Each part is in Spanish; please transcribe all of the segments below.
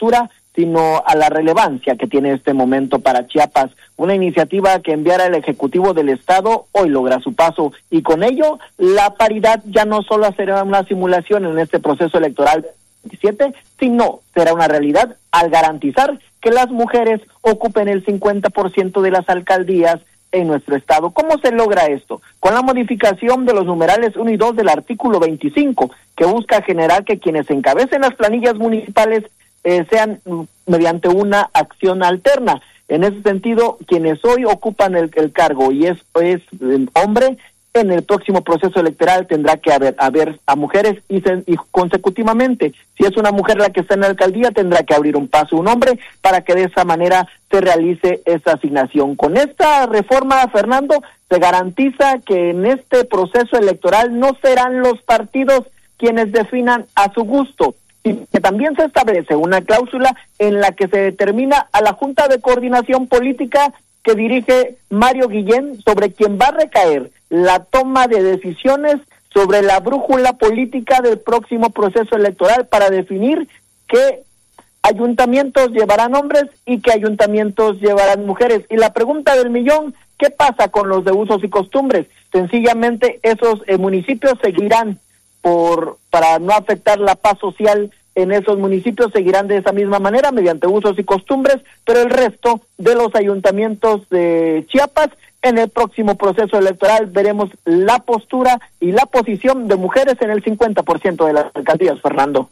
postura, sino a la relevancia que tiene este momento para Chiapas. Una iniciativa que enviara el Ejecutivo del Estado hoy logra su paso, y con ello la paridad ya no solo será una simulación en este proceso electoral 27, sino será una realidad al garantizar que las mujeres ocupen el 50% de las alcaldías en nuestro estado. ¿Cómo se logra esto? Con la modificación de los numerales 1 y 2 del artículo 25, que busca generar que quienes encabecen las planillas municipales sean mediante una acción alterna. En ese sentido, quienes hoy ocupan el cargo y es hombre, en el próximo proceso electoral tendrá que haber a mujeres y consecutivamente, si es una mujer la que está en la alcaldía, tendrá que abrir un paso un hombre para que de esa manera se realice esa asignación. Con esta reforma, Fernando, se garantiza que en este proceso electoral no serán los partidos quienes definan a su gusto, y que también se establece una cláusula en la que se determina a la Junta de Coordinación Política que dirige Mario Guillén, sobre quien va a recaer la toma de decisiones sobre la brújula política del próximo proceso electoral para definir qué ayuntamientos llevarán hombres y qué ayuntamientos llevarán mujeres. Y la pregunta del millón, ¿qué pasa con los de usos y costumbres? Sencillamente esos municipios seguirán para no afectar la paz social en esos municipios, seguirán de esa misma manera mediante usos y costumbres, pero el resto de los ayuntamientos de Chiapas, en el próximo proceso electoral veremos la postura y la posición de mujeres en el 50% de las alcaldías, Fernando.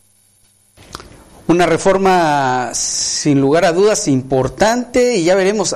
Una reforma sin lugar a dudas importante, y ya veremos.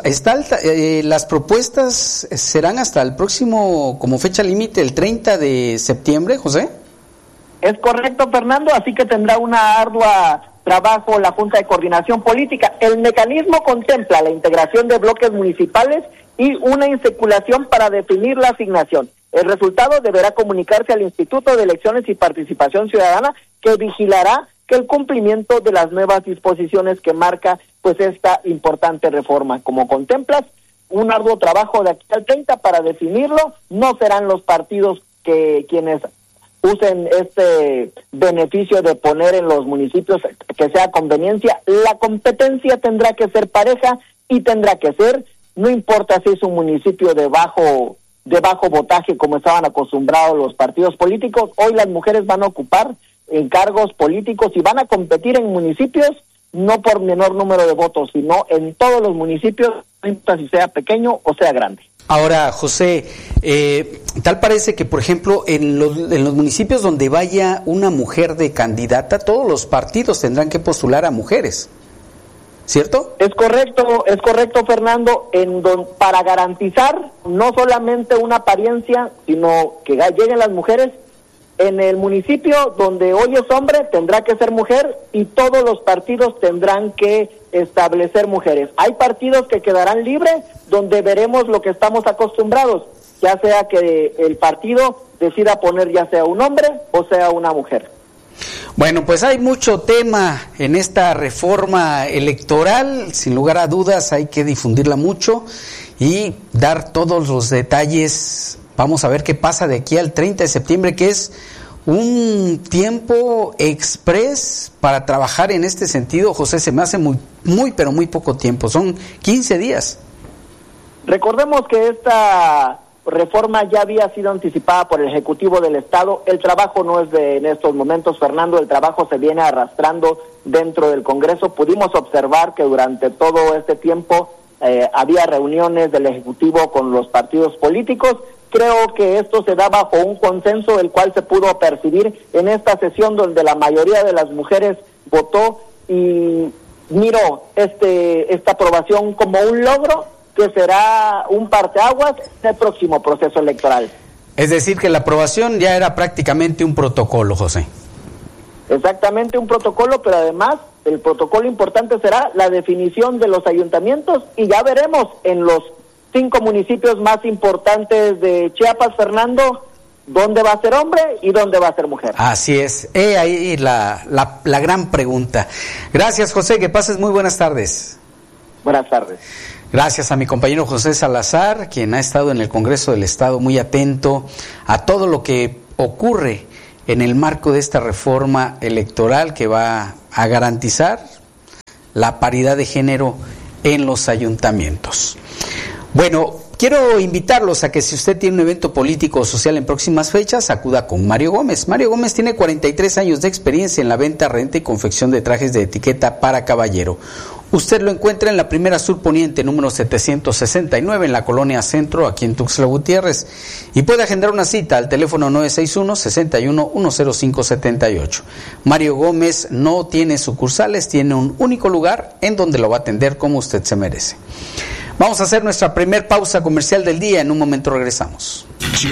Las propuestas serán hasta el próximo, como fecha límite, el 30 de septiembre, José. Es correcto, Fernando, así que tendrá una ardua trabajo la Junta de Coordinación Política. El mecanismo contempla la integración de bloques municipales y una inseculación para definir la asignación. El resultado deberá comunicarse al Instituto de Elecciones y Participación Ciudadana, que vigilará que el cumplimiento de las nuevas disposiciones que marca pues esta importante reforma. Como contemplas, un arduo trabajo de aquí al 30 para definirlo. No serán los partidos quienes usen este beneficio de poner en los municipios que sea conveniencia. La competencia tendrá que ser pareja y tendrá que ser, no importa si es un municipio de bajo votaje como estaban acostumbrados los partidos políticos. Hoy las mujeres van a ocupar encargos políticos y van a competir en municipios no por menor número de votos, sino en todos los municipios, no importa si sea pequeño o sea grande. Ahora, José, tal parece que, por ejemplo, en los municipios donde vaya una mujer de candidata, todos los partidos tendrán que postular a mujeres, ¿cierto? Es correcto, Fernando, para garantizar no solamente una apariencia, sino que lleguen las mujeres. En el municipio donde hoy es hombre tendrá que ser mujer, y todos los partidos tendrán que establecer mujeres. Hay partidos que quedarán libres, donde veremos lo que estamos acostumbrados, ya sea que el partido decida poner ya sea un hombre o sea una mujer. Bueno, pues hay mucho tema en esta reforma electoral, sin lugar a dudas hay que difundirla mucho y dar todos los detalles. Vamos a ver qué pasa de aquí al 30 de septiembre, que es un tiempo express para trabajar en este sentido. José, se me hace pero muy poco tiempo, son 15 días. Recordemos que esta reforma ya había sido anticipada por el Ejecutivo del Estado. El trabajo no es en estos momentos, Fernando, el trabajo se viene arrastrando dentro del Congreso. Pudimos observar que durante todo este tiempo había reuniones del Ejecutivo con los partidos políticos. Creo que esto se da bajo un consenso, el cual se pudo percibir en esta sesión donde la mayoría de las mujeres votó y miró esta aprobación como un logro que será un parteaguas del próximo proceso electoral. Es decir, que la aprobación ya era prácticamente un protocolo, José. Exactamente, un protocolo, pero además el protocolo importante será la definición de los ayuntamientos, y ya veremos en los 5 municipios más importantes de Chiapas, Fernando, dónde va a ser hombre y dónde va a ser mujer. Así es, ahí la gran pregunta. Gracias, José, que pases muy buenas tardes. Buenas tardes. Gracias a mi compañero José Salazar, quien ha estado en el Congreso del Estado muy atento a todo lo que ocurre en el marco de esta reforma electoral que va a garantizar la paridad de género en los ayuntamientos. Bueno, quiero invitarlos a que si usted tiene un evento político o social en próximas fechas, acuda con Mario Gómez. Mario Gómez tiene 43 años de experiencia en la venta, renta y confección de trajes de etiqueta para caballero. Usted lo encuentra en la Primera Sur Poniente, número 769, en la Colonia Centro, aquí en Tuxtla Gutiérrez. Y puede agendar una cita al teléfono 961-61-10578. Mario Gómez no tiene sucursales, tiene un único lugar en donde lo va a atender como usted se merece. Vamos a hacer nuestra primer pausa comercial del día. En un momento regresamos.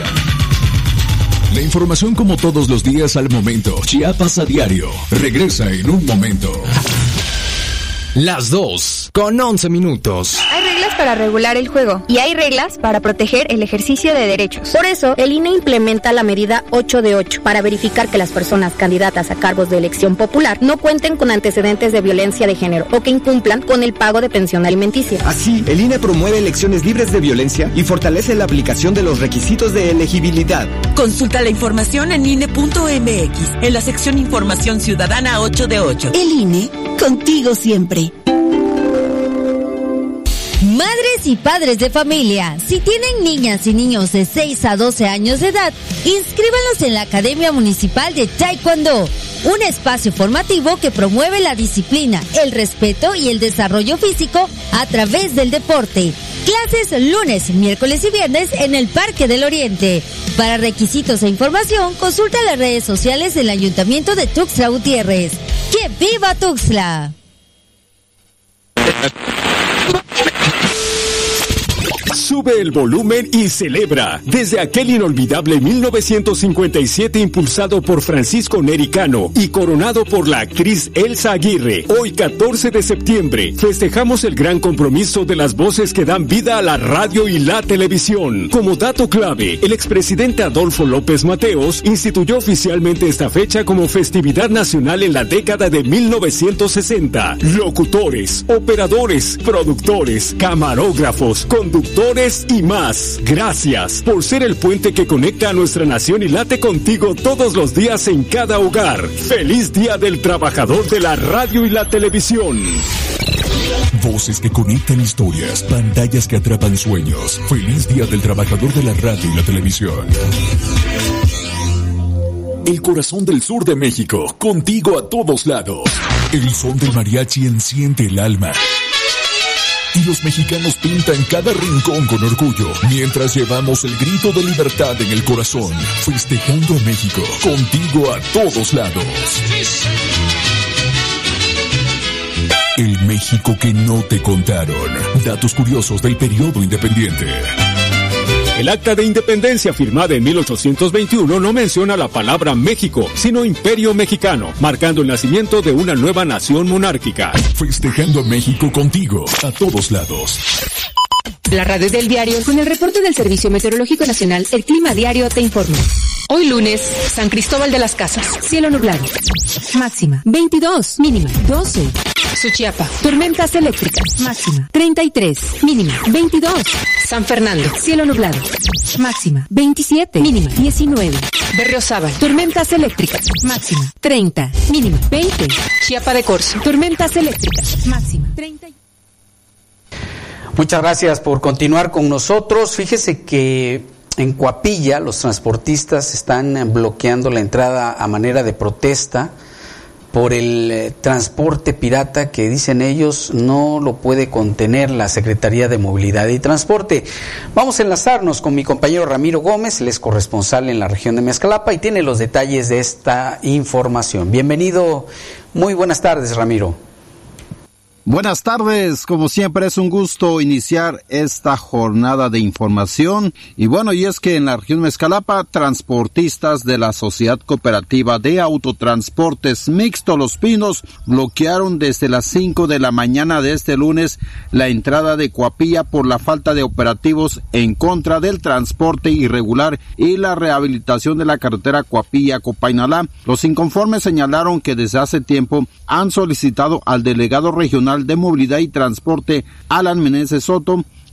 La información como todos los días al momento. Chiapas a diario. Regresa en un momento. Las 2:11. Hay reglas para regular el juego y hay reglas para proteger el ejercicio de derechos. Por eso, el INE implementa la medida 8 de 8 para verificar que las personas candidatas a cargos de elección popular no cuenten con antecedentes de violencia de género o que incumplan con el pago de pensión alimenticia. Así, el INE promueve elecciones libres de violencia y fortalece la aplicación de los requisitos de elegibilidad. Consulta la información en INE.mx, en la sección Información Ciudadana 8 de 8. El INE, contigo siempre. Madres y padres de familia, si tienen niñas y niños de 6 a 12 años de edad, inscríbanlos en la Academia Municipal de Taekwondo, un espacio formativo que promueve la disciplina, el respeto y el desarrollo físico a través del deporte. Clases lunes, miércoles y viernes en el Parque del Oriente. Para requisitos e información, consulta las redes sociales del Ayuntamiento de Tuxtla Gutiérrez. ¡Que viva Tuxtla! Sube el volumen y celebra. Desde aquel inolvidable 1957 impulsado por Francisco Neri Cano y coronado por la actriz Elsa Aguirre, hoy 14 de septiembre festejamos el gran compromiso de las voces que dan vida a la radio y la televisión. Como dato clave, el expresidente Adolfo López Mateos instituyó oficialmente esta fecha como festividad nacional en la década de 1960. Locutores, operadores, productores, camarógrafos, conductores y más. Gracias por ser el puente que conecta a nuestra nación y late contigo todos los días en cada hogar. ¡Feliz Día del Trabajador de la Radio y la Televisión! Voces que conectan historias, pantallas que atrapan sueños. Feliz Día del Trabajador de la Radio y la Televisión. El corazón del sur de México, contigo a todos lados. El son del mariachi enciende el alma. Y los mexicanos pintan cada rincón con orgullo, mientras llevamos el grito de libertad en el corazón, festejando a México, contigo a todos lados. El México que no te contaron. Datos curiosos del periodo independiente. El acta de independencia firmada en 1821 no menciona la palabra México, sino Imperio Mexicano, marcando el nacimiento de una nueva nación monárquica. Festejando a México contigo, a todos lados. La radio del diario, con el reporte del Servicio Meteorológico Nacional, el Clima Diario te informa. Hoy lunes, San Cristóbal de las Casas, cielo nublado. Máxima 22, mínima 12. Suchiapa, tormentas eléctricas. Máxima 33, mínima 22. San Fernando, cielo nublado. Máxima 27, mínima 19. Berriozábal, tormentas eléctricas. Máxima 30, mínima 20. Chiapa de Corzo, tormentas eléctricas. Máxima 30. Muchas gracias por continuar con nosotros. Fíjese que en Coapilla los transportistas están bloqueando la entrada a manera de protesta por el transporte pirata que, dicen ellos, no lo puede contener la Secretaría de Movilidad y Transporte. Vamos a enlazarnos con mi compañero Ramiro Gómez, él es corresponsal en la región de Mezcalapa y tiene los detalles de esta información. Bienvenido, muy buenas tardes, Ramiro. Buenas tardes, como siempre es un gusto iniciar esta jornada de información y es que en la región Mezcalapa, transportistas de la Sociedad Cooperativa de Autotransportes Mixto Los Pinos bloquearon desde las 5 de la mañana de este lunes la entrada de Coapilla por la falta de operativos en contra del transporte irregular y la rehabilitación de la carretera Coapilla-Copainalá. Los inconformes señalaron que desde hace tiempo han solicitado al delegado regional de Movilidad y Transporte, Alan Meneses Soto,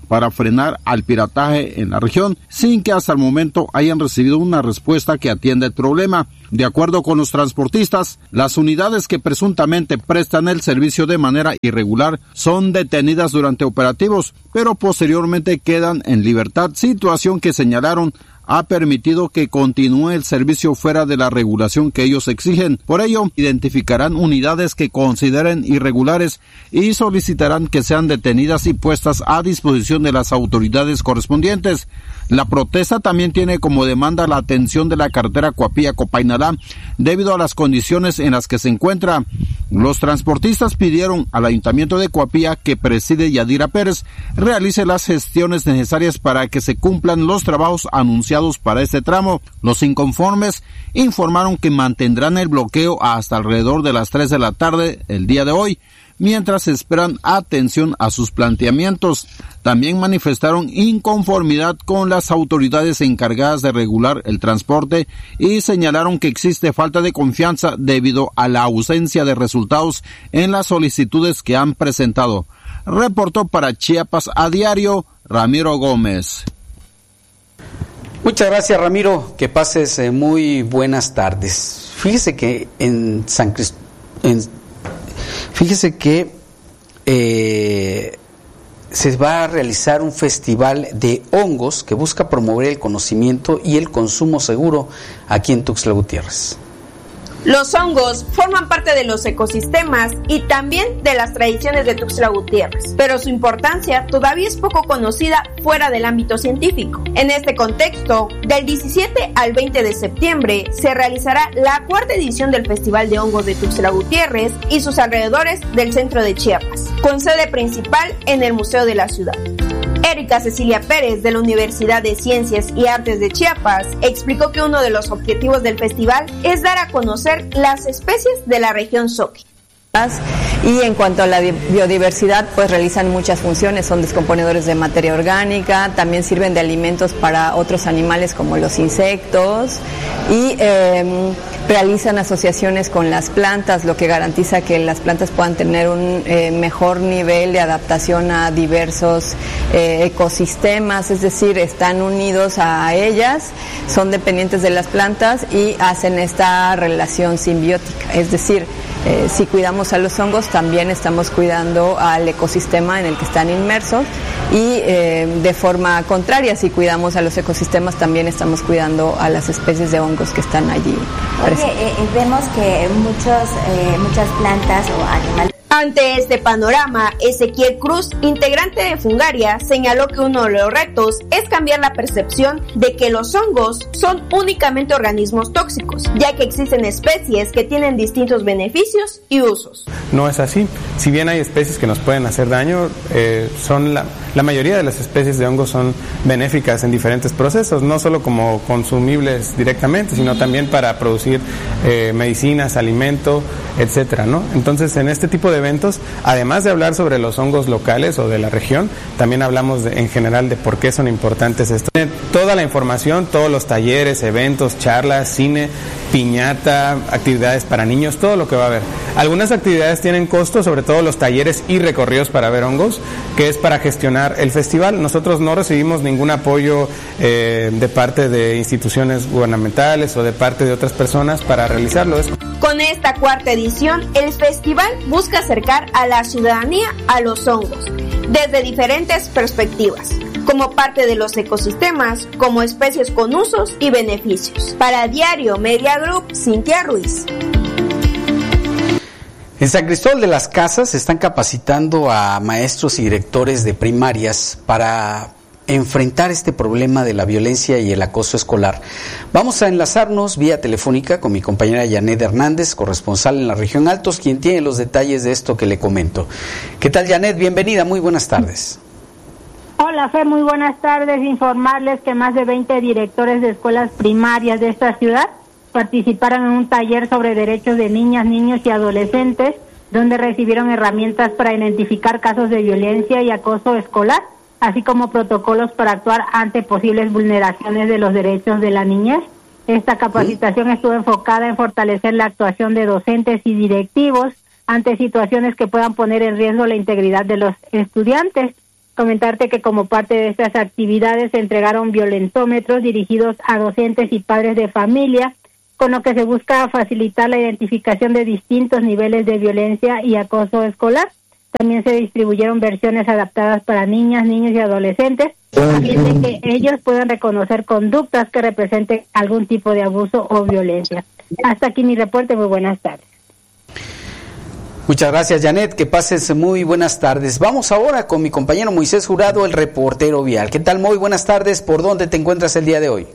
para frenar al pirataje en la región, sin que hasta el momento hayan recibido una respuesta que atienda el problema. De acuerdo con los transportistas, las unidades que presuntamente prestan el servicio de manera irregular son detenidas durante operativos, pero posteriormente quedan en libertad, situación que señalaron ha permitido que continúe el servicio fuera de la regulación que ellos exigen. Por ello, identificarán unidades que consideren irregulares y solicitarán que sean detenidas y puestas a disposición de las autoridades correspondientes. La protesta también tiene como demanda la atención de la carretera Coapilla-Copainalá debido a las condiciones en las que se encuentra. Los transportistas pidieron al Ayuntamiento de Coapilla, que preside Yadira Pérez, realice las gestiones necesarias para que se cumplan los trabajos anunciados para este tramo. Los inconformes informaron que mantendrán el bloqueo hasta alrededor de las 3 de la tarde el día de hoy, mientras esperan atención a sus planteamientos. También manifestaron inconformidad con las autoridades encargadas de regular el transporte y señalaron que existe falta de confianza debido a la ausencia de resultados en las solicitudes que han presentado. Reportó para Chiapas a Diario, Ramiro Gómez. Muchas gracias, Ramiro. Que pases muy buenas tardes. Fíjese que en San Cristóbal, se va a realizar un festival de hongos que busca promover el conocimiento y el consumo seguro aquí en Tuxtla Gutiérrez. Los hongos forman parte de los ecosistemas y también de las tradiciones de Tuxtla Gutiérrez, pero su importancia todavía es poco conocida fuera del ámbito científico. En este contexto, del 17 al 20 de septiembre se realizará la 4ª edición del Festival de Hongos de Tuxtla Gutiérrez y sus alrededores del centro de Chiapas, con sede principal en el Museo de la Ciudad. Erika Cecilia Pérez, de la Universidad de Ciencias y Artes de Chiapas, explicó que uno de los objetivos del festival es dar a conocer las especies de la región Zoque. Y en cuanto a la biodiversidad, pues realizan muchas funciones, son descomponedores de materia orgánica, también sirven de alimentos para otros animales como los insectos y realizan asociaciones con las plantas, lo que garantiza que las plantas puedan tener un mejor nivel de adaptación a diversos ecosistemas, es decir, están unidos a ellas, son dependientes de las plantas y hacen esta relación simbiótica, es decir, si cuidamos a los hongos, también estamos cuidando al ecosistema en el que están inmersos y de forma contraria, si cuidamos a los ecosistemas, también estamos cuidando a las especies de hongos que están allí. Vemos que muchas plantas o animales. Ante este panorama, Ezequiel Cruz, integrante de Fungaria, señaló que uno de los retos es cambiar la percepción de que los hongos son únicamente organismos tóxicos, ya que existen especies que tienen distintos beneficios y usos. No es así. Si bien hay especies que nos pueden hacer daño, la mayoría de las especies de hongos son benéficas en diferentes procesos, no solo como consumibles directamente, sino también para producir medicinas, alimento, etcétera, ¿no? Entonces, en este tipo de eventos, además de hablar sobre los hongos locales o de la región, también hablamos en general de por qué son importantes estos. Toda la información, todos los talleres, eventos, charlas, cine, piñata, actividades para niños, todo lo que va a haber. Algunas actividades tienen costo, sobre todo los talleres y recorridos para ver hongos, que es para gestionar el festival. Nosotros no recibimos ningún apoyo de parte de instituciones gubernamentales o de parte de otras personas para realizarlo. Con esta 4ª edición, el festival busca acercar a la ciudadanía a los hongos desde diferentes perspectivas, como parte de los ecosistemas, como especies con usos y beneficios. Para Diario Media Group, Cintia Ruiz. En San Cristóbal de las Casas se están capacitando a maestros y directores de primarias para enfrentar este problema de la violencia y el acoso escolar. Vamos a enlazarnos vía telefónica con mi compañera Janet Hernández, corresponsal en la región Altos, quien tiene los detalles de esto que le comento. ¿Qué tal, Janet? Bienvenida, muy buenas tardes. Hola, Fer, muy buenas tardes. Informarles que más de 20 directores de escuelas primarias de esta ciudad participaron en un taller sobre derechos de niñas, niños y adolescentes, donde recibieron herramientas para identificar casos de violencia y acoso escolar, así como protocolos para actuar ante posibles vulneraciones de los derechos de la niñez. Esta capacitación estuvo enfocada en fortalecer la actuación de docentes y directivos ante situaciones que puedan poner en riesgo la integridad de los estudiantes. Comentarte que como parte de estas actividades se entregaron violentómetros dirigidos a docentes y padres de familia, con lo que se busca facilitar la identificación de distintos niveles de violencia y acoso escolar. También se distribuyeron versiones adaptadas para niñas, niños y adolescentes, a fin de que ellos puedan reconocer conductas que representen algún tipo de abuso o violencia. Hasta aquí mi reporte, muy buenas tardes. Muchas gracias, Janet, que pases muy buenas tardes. Vamos ahora con mi compañero Moisés Jurado, el reportero vial. ¿Qué tal, Muy buenas tardes? ¿Por dónde te encuentras el día de hoy?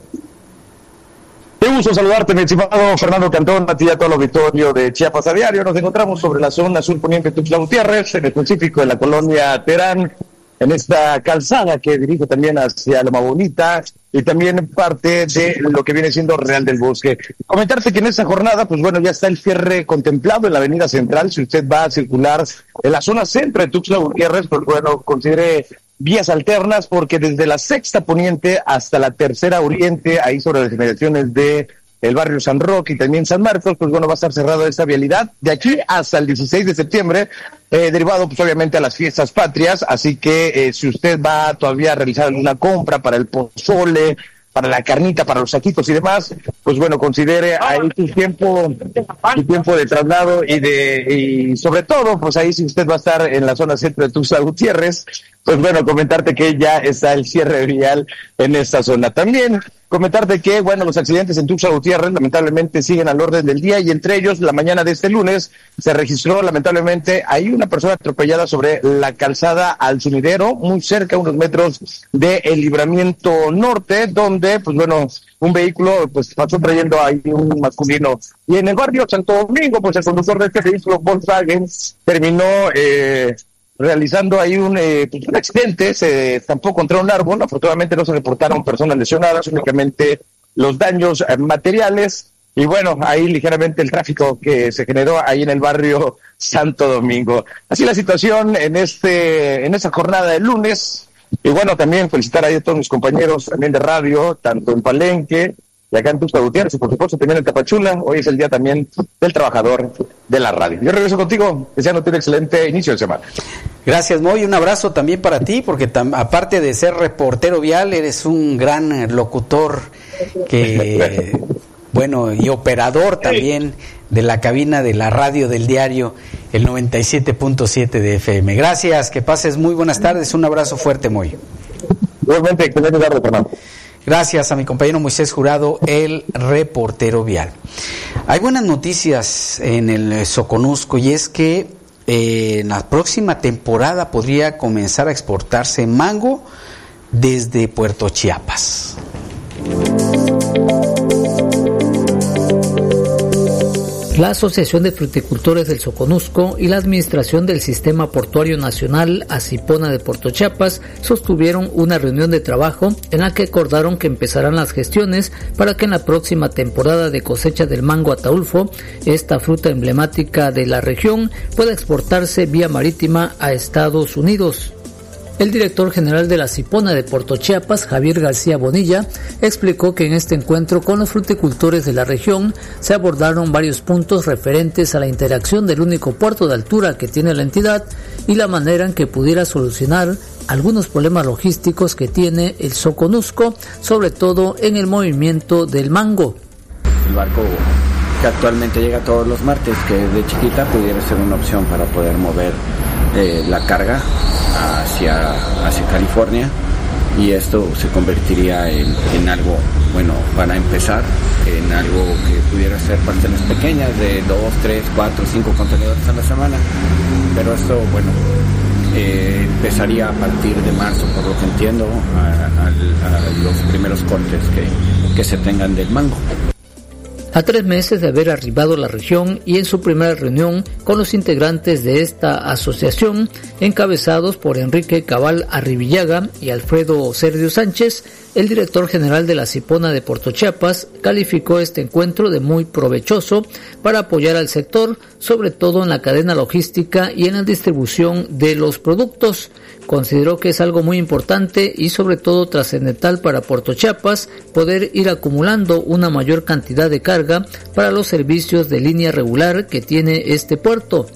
Qué gusto saludarte, mi estimado Fernando Cantón, a ti y a todo el auditorio de Chiapas a Diario. Nos encontramos sobre la zona surponiente de Tuxtla Gutiérrez, en específico de la colonia Terán, en esta calzada que dirige también hacia Loma Bonita y también parte de lo que viene siendo Real del Bosque. Comentarte que en esta jornada, pues bueno, ya está el cierre contemplado en la avenida central. Si usted va a circular en la zona centro de Tuxtla Gutiérrez, pues bueno, considere vías alternas, porque desde la sexta poniente hasta la tercera oriente, ahí sobre las inmediaciones de el barrio San Roque y también San Marcos, pues bueno, va a estar cerrada esta vialidad de aquí hasta el 16 de septiembre, derivado pues obviamente a las fiestas patrias, así que si usted va todavía a realizar alguna compra para el pozole, para la carnita, para los saquitos y demás, pues bueno, considere ahí tu tiempo de traslado y sobre todo, pues ahí si usted va a estar en la zona centro de Tuxtla Gutiérrez, pues bueno, comentarte que ya está el cierre vial en esta zona. También comentarte que, bueno, los accidentes en Tuxtla Gutiérrez lamentablemente siguen al orden del día y entre ellos, la mañana de este lunes, se registró lamentablemente, hay una persona atropellada sobre la calzada al Sumidero, muy cerca, unos metros de el Libramiento Norte, donde, pues bueno, un vehículo pues pasó trayendo ahí un masculino. Y en el barrio Santo Domingo, pues el conductor de este vehículo Volkswagen terminó realizando ahí un accidente, se estampó contra un árbol. Afortunadamente no se reportaron personas lesionadas, únicamente los daños materiales. Y bueno, ahí ligeramente el tráfico que se generó ahí en el barrio Santo Domingo. Así la situación en esta jornada de lunes. Y bueno, también felicitar ahí a todos mis compañeros también de radio, tanto en Palenque y acá en Tuxtla Gutiérrez, y por supuesto también en Tapachula. Hoy es el día también del trabajador de la radio. Yo regreso contigo, deseándote un excelente inicio de semana. Gracias, Moy, un abrazo también para ti, porque aparte de ser reportero vial, eres un gran locutor que, bueno, y operador también de la cabina de la radio del diario, el 97.7 de FM. Gracias, que pases muy buenas tardes, un abrazo fuerte, Moy. Igualmente, excelente tarde, Fernando. Gracias a mi compañero Moisés Jurado, el reportero vial. Hay buenas noticias en el Soconusco, y es que en la próxima temporada podría comenzar a exportarse mango desde Puerto Chiapas. La Asociación de Fruticultores del Soconusco y la Administración del Sistema Portuario Nacional Asipona de Puerto Chiapas sostuvieron una reunión de trabajo en la que acordaron que empezarán las gestiones para que en la próxima temporada de cosecha del mango ataulfo, esta fruta emblemática de la región, pueda exportarse vía marítima a Estados Unidos. El director general de la Asipona de Puerto Chiapas, Javier García Bonilla, explicó que en este encuentro con los fruticultores de la región se abordaron varios puntos referentes a la interacción del único puerto de altura que tiene la entidad y la manera en que pudiera solucionar algunos problemas logísticos que tiene el Soconusco, sobre todo en el movimiento del mango. El barco que actualmente llega todos los martes, que de chiquita pudiera ser una opción para poder mover la carga hacia California, y esto se convertiría en algo, bueno, para empezar, en algo que pudiera ser parcelas pequeñas de 2, 3, 4, 5 contenedores a la semana, pero esto, bueno, empezaría a partir de marzo, por lo que entiendo, a los primeros cortes que se tengan del mango. A 3 meses de haber arribado a la región y en su primera reunión con los integrantes de esta asociación, encabezados por Enrique Cabal Arribillaga y Alfredo Sergio Sánchez, el director general de la Asipona de Puerto Chiapas calificó este encuentro de muy provechoso para apoyar al sector, sobre todo en la cadena logística y en la distribución de los productos. Consideró que es algo muy importante y sobre todo trascendental para Puerto Chiapas poder ir acumulando una mayor cantidad de carga para los servicios de línea regular que tiene este puerto.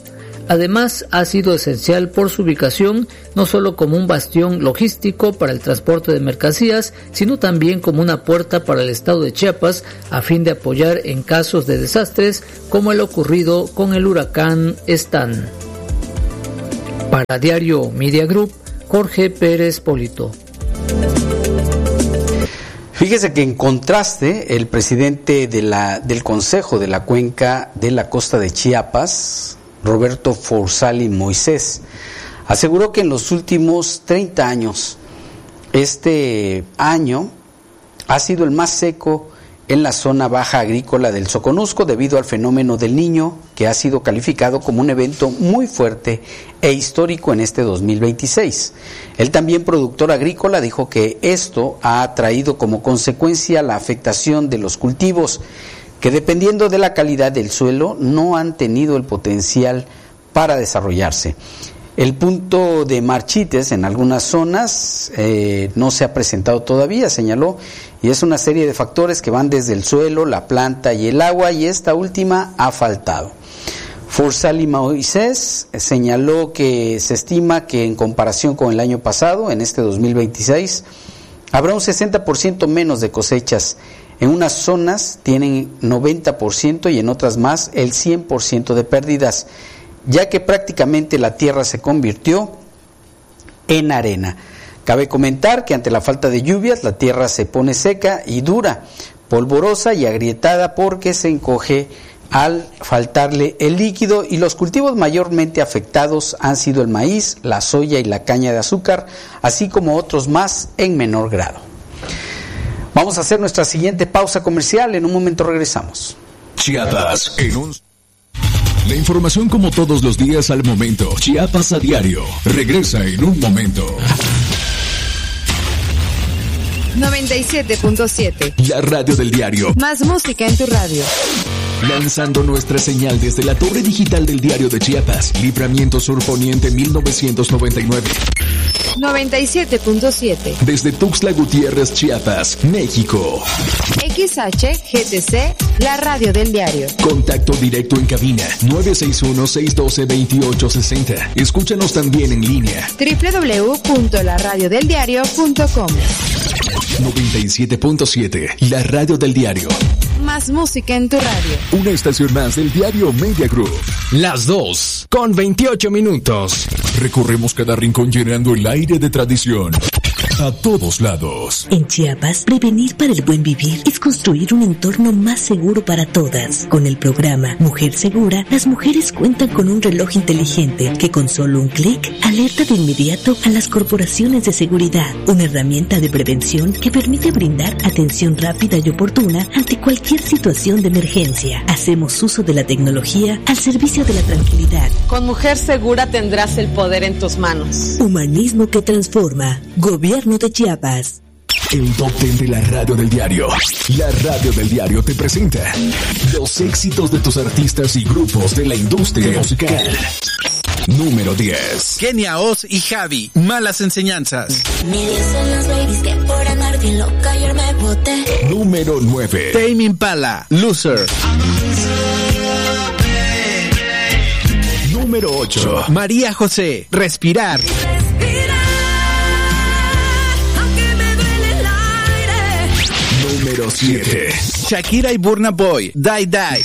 Además, ha sido esencial por su ubicación, no solo como un bastión logístico para el transporte de mercancías, sino también como una puerta para el estado de Chiapas a fin de apoyar en casos de desastres como el ocurrido con el huracán Stan. Para Diario Media Group, Jorge Pérez Polito. Fíjese que en contraste, el presidente del Consejo de la Cuenca de la Costa de Chiapas, Roberto Forzali Moisés, aseguró que en los últimos 30 años, este año ha sido el más seco en la zona baja agrícola del Soconusco debido al fenómeno del Niño, que ha sido calificado como un evento muy fuerte e histórico en este 2026. El también productor agrícola dijo que esto ha traído como consecuencia la afectación de los cultivos, que dependiendo de la calidad del suelo no han tenido el potencial para desarrollarse. El punto de marchites en algunas zonas no se ha presentado todavía, señaló, y es una serie de factores que van desde el suelo, la planta y el agua, y esta última ha faltado. Forzali Moisés señaló que se estima que en comparación con el año pasado, en este 2026, habrá un 60% menos de cosechas. En unas zonas tienen 90% y en otras más el 100% de pérdidas, ya que prácticamente la tierra se convirtió en arena. Cabe comentar que ante la falta de lluvias la tierra se pone seca y dura, polvorosa y agrietada porque se encoge al faltarle el líquido, y los cultivos mayormente afectados han sido el maíz, la soya y la caña de azúcar, así como otros más en menor grado. Vamos a hacer nuestra siguiente pausa comercial, en un momento regresamos. Chiapas en un... La información como todos los días al momento. Chiapas a diario. Regresa en un momento. 97.7. La radio del diario. Más música en tu radio. Lanzando nuestra señal desde la torre digital del diario de Chiapas. Libramiento Sur Poniente 1999. 97.7. Desde Tuxtla Gutiérrez, Chiapas, México. XHGTC, la radio del diario. Contacto directo en cabina 961-612-2860. Escúchanos también en línea. www.laradiodeldiario.com. 97.7, la radio del diario. Más música en tu radio. Una estación más del diario Media Group. Las 2:28. Recorremos cada rincón llenando el aire de tradición. A todos lados. En Chiapas, prevenir para el buen vivir es construir un entorno más seguro para todas. Con el programa Mujer Segura, las mujeres cuentan con un reloj inteligente que con solo un clic alerta de inmediato a las corporaciones de seguridad. Una herramienta de prevención que permite brindar atención rápida y oportuna ante cualquier situación de emergencia. Hacemos uso de la tecnología al servicio de la tranquilidad. Con Mujer Segura tendrás el poder en tus manos. Humanismo que transforma. Gobierno de Chiapas. El top 10 de la radio del diario. La radio del diario te presenta los éxitos de tus artistas y grupos de la industria musical. Número 10. Kenia Oz y Javi, Malas Enseñanzas. Me dicen las babies que por andar bien loca ayer me boté. Número 9. Tame Impala, Loser. Número 8. María José, Respirar. Número 7. Shakira y Burna Boy, Die Die.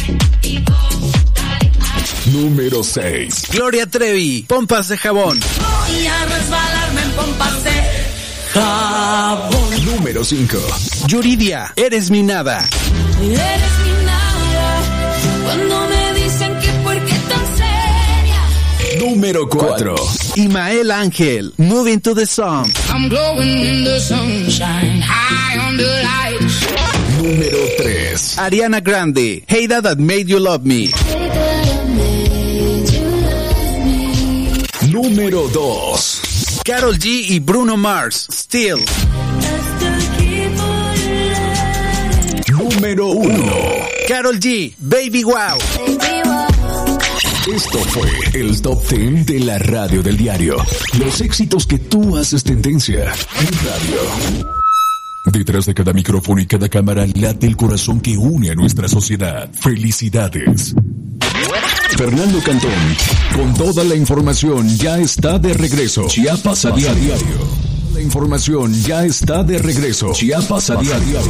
Número 6. Gloria Trevi, Pompas de Jabón. Voy a resbalarme en pompas de jabón. Número 5. Yuridia, Eres mi nada. Eres mi nada. Cuando me dicen que por qué tan seria. Número 4. Imael Ángel, Moving to the Sun. I'm glowing in the sunshine, high on the lights. Número 3. Ariana Grande, Hater That Made You Love Me. Número 2. Karol G y Bruno Mars, Still. Número 1. Karol G, Baby Wow. Esto fue el Top 10 de la radio del diario. Los éxitos que tú haces tendencia en radio. Detrás de cada micrófono y cada cámara late el corazón que une a nuestra sociedad. ¡Felicidades! Fernando Cantón, con toda la información, ya está de regreso. Chiapas a diario. La información ya está de regreso. Chiapas a diario.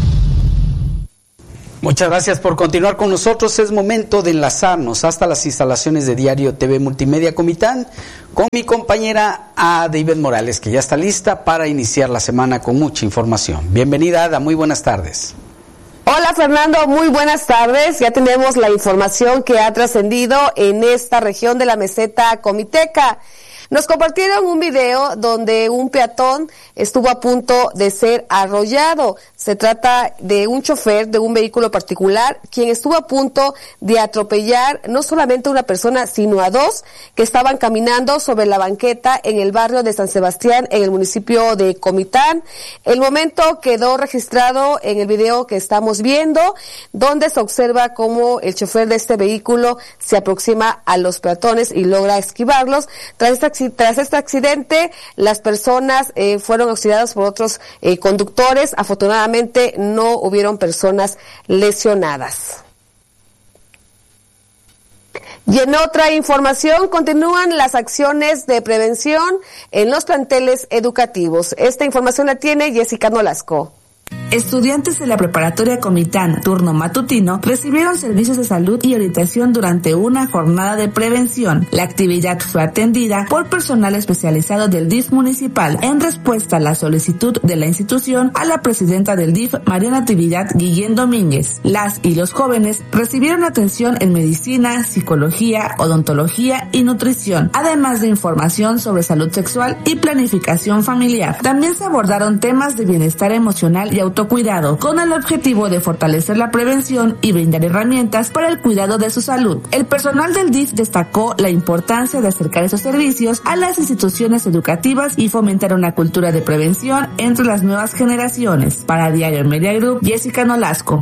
Muchas gracias por continuar con nosotros. Es momento de enlazarnos hasta las instalaciones de Diario TV Multimedia Comitán con mi compañera Ada Ivette Morales, que ya está lista para iniciar la semana con mucha información. Bienvenida, Ada, muy buenas tardes. Hola Fernando, muy buenas tardes. Ya tenemos la información que ha trascendido en esta región de la meseta comiteca. Nos compartieron un video donde un peatón estuvo a punto de ser arrollado. Se trata de un chofer de un vehículo particular quien estuvo a punto de atropellar no solamente a una persona, sino a dos que estaban caminando sobre la banqueta en el barrio de San Sebastián, en el municipio de Comitán. El momento quedó registrado en el video que estamos viendo, donde se observa cómo el chofer de este vehículo se aproxima a los peatones y logra esquivarlos. Tras este accidente, las personas fueron auxiliadas por otros conductores. Afortunadamente, no hubieron personas lesionadas. Y en otra información, continúan las acciones de prevención en los planteles educativos. Esta información la tiene Jessica Nolasco. Estudiantes de la preparatoria Comitán, turno matutino, recibieron servicios de salud y orientación durante una jornada de prevención. La actividad fue atendida por personal especializado del DIF municipal en respuesta a la solicitud de la institución a la presidenta del DIF, María Natividad Guillén Domínguez. Las y los jóvenes recibieron atención en medicina, psicología, odontología y nutrición, además de información sobre salud sexual y planificación familiar. También se abordaron temas de bienestar emocional y autocuidado, con el objetivo de fortalecer la prevención y brindar herramientas para el cuidado de su salud. El personal del DIF destacó la importancia de acercar esos servicios a las instituciones educativas y fomentar una cultura de prevención entre las nuevas generaciones. Para Diario Media Group, Jessica Nolasco.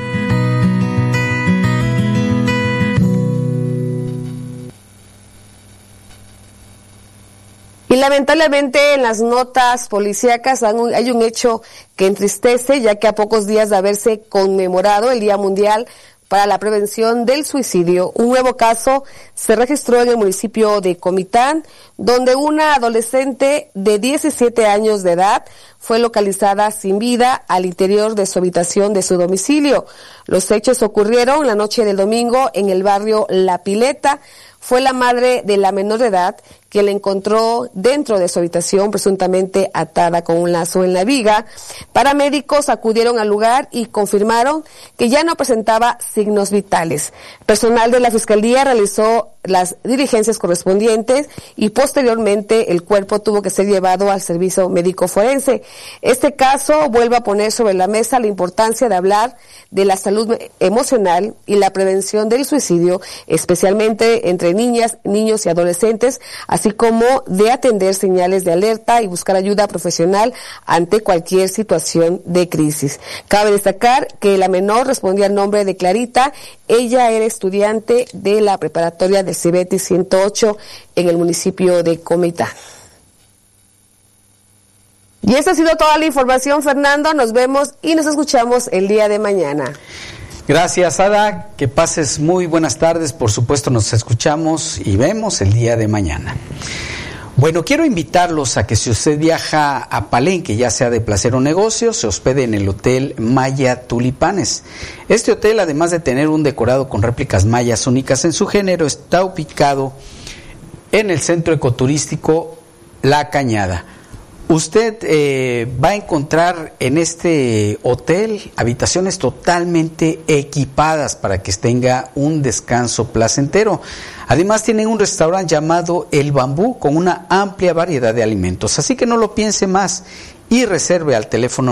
Y lamentablemente en las notas policíacas hay un hecho que entristece, ya que a pocos días de haberse conmemorado el Día Mundial para la Prevención del Suicidio, un nuevo caso se registró en el municipio de Comitán, donde una adolescente de 17 años de edad fue localizada sin vida al interior de su habitación de su domicilio. Los hechos ocurrieron la noche del domingo en el barrio La Pileta. Fue la madre de la menor de edad que la encontró dentro de su habitación, presuntamente atada con un lazo en la viga. Paramédicos acudieron al lugar y confirmaron que ya no presentaba signos vitales. Personal de la Fiscalía realizó las diligencias correspondientes y posteriormente el cuerpo tuvo que ser llevado al servicio médico forense. Este caso vuelve a poner sobre la mesa la importancia de hablar de la salud emocional y la prevención del suicidio, especialmente entre niñas, niños y adolescentes, así como de atender señales de alerta y buscar ayuda profesional ante cualquier situación de crisis. Cabe destacar que la menor respondía al nombre de Clarita. Ella era estudiante de la preparatoria del CEBETI 108 en el municipio de Comitán. Y esta ha sido toda la información, Fernando. Nos vemos y nos escuchamos el día de mañana. Gracias, Ada. Que pases muy buenas tardes. Por supuesto, nos escuchamos y vemos el día de mañana. Bueno, quiero invitarlos a que si usted viaja a Palenque, ya sea de placer o negocio, se hospede en el Hotel Maya Tulipanes. Este hotel, además de tener un decorado con réplicas mayas únicas en su género, está ubicado en el centro ecoturístico La Cañada. Usted va a encontrar en este hotel habitaciones totalmente equipadas para que tenga un descanso placentero. Además tienen un restaurante llamado El Bambú con una amplia variedad de alimentos. Así que no lo piense más y reserve al teléfono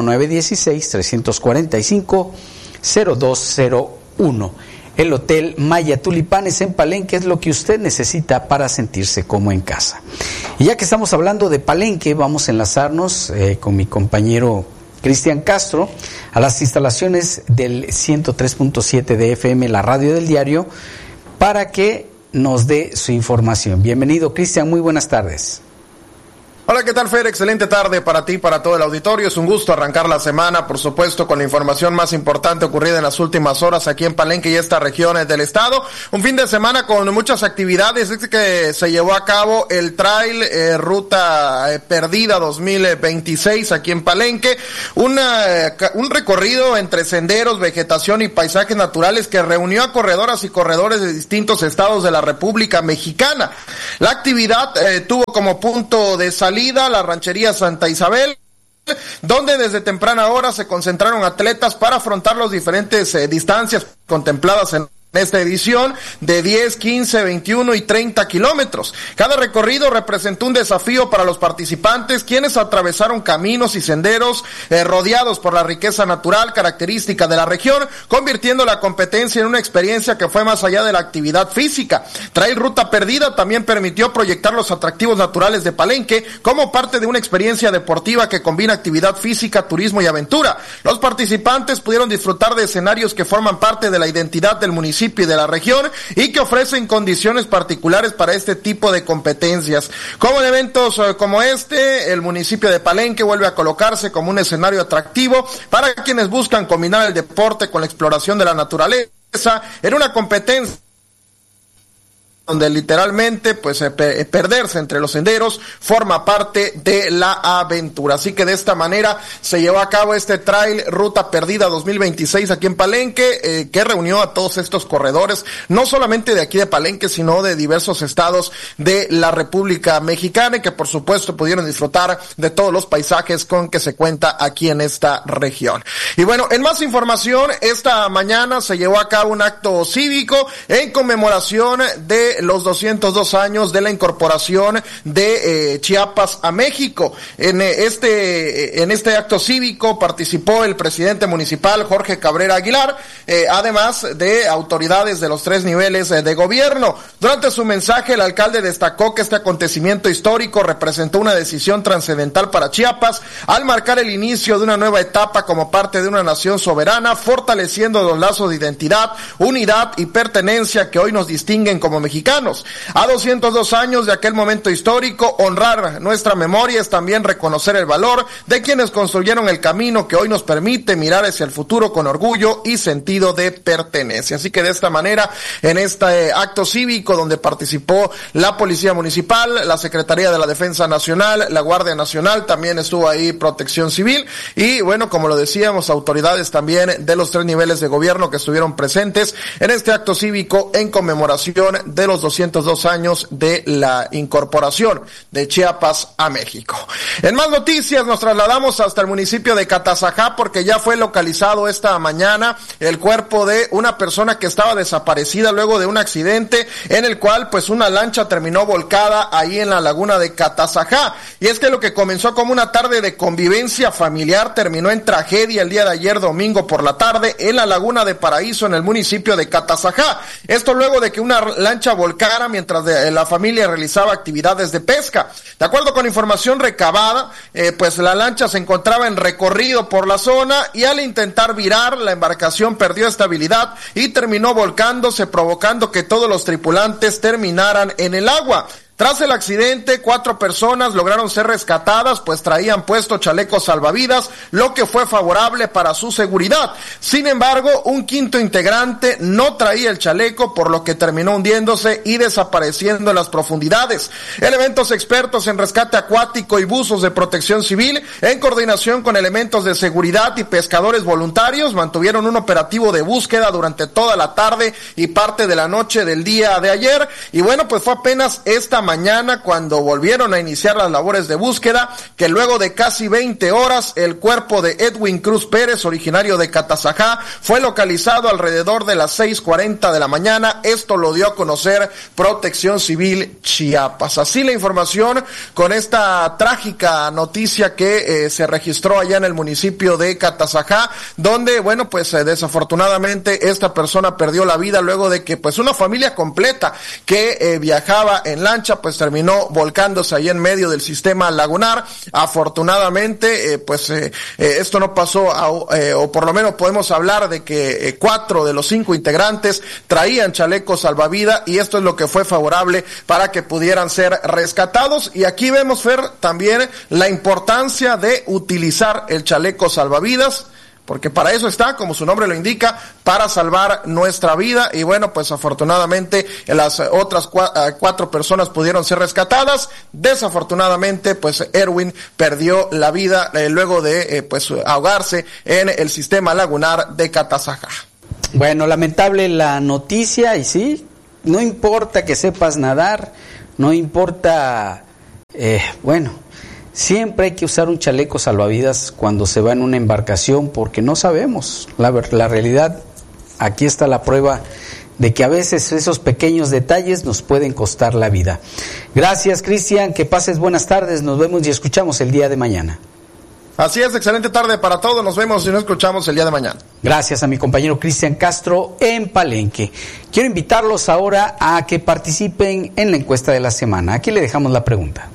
916-345-0201. El Hotel Maya Tulipanes en Palenque es lo que usted necesita para sentirse como en casa. Y ya que estamos hablando de Palenque, vamos a enlazarnos con mi compañero Cristian Castro a las instalaciones del 103.7 de FM, la radio del diario, para que nos dé su información. Bienvenido, Cristian, muy buenas tardes. Hola, ¿qué tal, Fer? Excelente tarde para ti, para todo el auditorio. Es un gusto arrancar la semana, por supuesto, con la información más importante ocurrida en las últimas horas aquí en Palenque y estas regiones del estado. Un fin de semana con muchas actividades. Es que se llevó a cabo el trail Ruta Perdida 2026 aquí en Palenque. Un recorrido entre senderos, vegetación y paisajes naturales que reunió a corredoras y corredores de distintos estados de la República Mexicana. La actividad tuvo como punto de salida la ranchería Santa Isabel, donde desde temprana hora se concentraron atletas para afrontar las diferentes distancias contempladas en esta edición de 10, 15, 21 y 30 kilómetros. Cada recorrido representó un desafío para los participantes, quienes atravesaron caminos y senderos rodeados por la riqueza natural característica de la región, convirtiendo la competencia en una experiencia que fue más allá de la actividad física. Trail Ruta Perdida también permitió proyectar los atractivos naturales de Palenque como parte de una experiencia deportiva que combina actividad física, turismo y aventura. Los participantes pudieron disfrutar de escenarios que forman parte de la identidad del municipio y de la región y que ofrecen condiciones particulares para este tipo de competencias. Como en eventos como este, el municipio de Palenque vuelve a colocarse como un escenario atractivo para quienes buscan combinar el deporte con la exploración de la naturaleza en una competencia donde literalmente pues perderse entre los senderos forma parte de la aventura. Así que de esta manera se llevó a cabo este Trail Ruta Perdida 2026 aquí en Palenque, que reunió a todos estos corredores, no solamente de aquí de Palenque, sino de diversos estados de la República Mexicana, y que por supuesto pudieron disfrutar de todos los paisajes con que se cuenta aquí en esta región. Y bueno, en más información, esta mañana se llevó a cabo un acto cívico en conmemoración de los 202 años de la incorporación de Chiapas a México. En este acto cívico participó el presidente municipal Jorge Cabrera Aguilar, además de autoridades de los 3 niveles de gobierno. Durante su mensaje, el alcalde destacó que este acontecimiento histórico representó una decisión trascendental para Chiapas al marcar el inicio de una nueva etapa como parte de una nación soberana, fortaleciendo los lazos de identidad, unidad y pertenencia que hoy nos distinguen como mexicanos. A 202 años de aquel momento histórico, honrar nuestra memoria es también reconocer el valor de quienes construyeron el camino que hoy nos permite mirar hacia el futuro con orgullo y sentido de pertenencia. Así que de esta manera, en este acto cívico donde participó la Policía Municipal, la Secretaría de la Defensa Nacional, la Guardia Nacional, también estuvo ahí Protección Civil y bueno, como lo decíamos, autoridades también de los 3 niveles de gobierno que estuvieron presentes en este acto cívico en conmemoración de los 202 años de la incorporación de Chiapas a México. En más noticias nos trasladamos hasta el municipio de Catazajá porque ya fue localizado esta mañana el cuerpo de una persona que estaba desaparecida luego de un accidente en el cual pues una lancha terminó volcada ahí en la laguna de Catazajá. Y es que lo que comenzó como una tarde de convivencia familiar terminó en tragedia el día de ayer domingo por la tarde en la laguna de Paraíso en el municipio de Catazajá. Esto luego de que una lancha volcara mientras la familia realizaba actividades de pesca. De acuerdo con información recabada, pues la lancha se encontraba en recorrido por la zona y al intentar virar, la embarcación perdió estabilidad y terminó volcándose, provocando que todos los tripulantes terminaran en el agua. Tras el accidente, 4 personas lograron ser rescatadas, pues traían puestos chalecos salvavidas, lo que fue favorable para su seguridad. Sin embargo, un 5º integrante no traía el chaleco, por lo que terminó hundiéndose y desapareciendo en las profundidades. Elementos expertos en rescate acuático y buzos de Protección Civil, en coordinación con elementos de seguridad y pescadores voluntarios, mantuvieron un operativo de búsqueda durante toda la tarde y parte de la noche del día de ayer. Y bueno, pues fue apenas esta mañana cuando volvieron a iniciar las labores de búsqueda, que luego de casi 20 horas el cuerpo de Edwin Cruz Pérez, originario de Catazajá, fue localizado alrededor de las 6:40 de la mañana. Esto lo dio a conocer Protección Civil Chiapas. Así la información con esta trágica noticia que se registró allá en el municipio de Catazajá, donde bueno, pues desafortunadamente esta persona perdió la vida luego de que pues una familia completa que viajaba en lancha lancha pues terminó volcándose ahí en medio del sistema lagunar. Afortunadamente, esto no pasó, o por lo menos podemos hablar de que 4 de los 5 integrantes traían chalecos salvavidas, y esto es lo que fue favorable para que pudieran ser rescatados. Y aquí vemos, Fer, también la importancia de utilizar el chaleco salvavidas, porque para eso está, como su nombre lo indica, para salvar nuestra vida. Y bueno, pues afortunadamente las otras 4 personas pudieron ser rescatadas. Desafortunadamente, pues Erwin perdió la vida luego de ahogarse en el sistema lagunar de Catazajá. Bueno, lamentable la noticia, y sí, no importa que sepas nadar, no importa, siempre hay que usar un chaleco salvavidas cuando se va en una embarcación, porque no sabemos. La realidad, aquí está la prueba de que a veces esos pequeños detalles nos pueden costar la vida. Gracias, Cristian, que pases buenas tardes, nos vemos y escuchamos el día de mañana. Así es, excelente tarde para todos, nos vemos y nos escuchamos el día de mañana. Gracias a mi compañero Cristian Castro en Palenque. Quiero invitarlos ahora a que participen en la encuesta de la semana. Aquí le dejamos la pregunta.